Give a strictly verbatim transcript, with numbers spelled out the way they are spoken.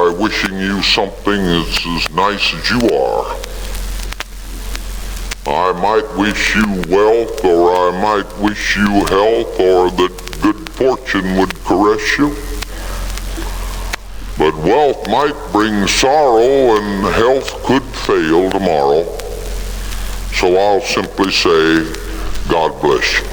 by wishing you something that's as nice as you are. I might wish you wealth, or I might wish you health, or that good fortune would caress you. But wealth might bring sorrow, and health could fail tomorrow. So I'll simply say, God bless you.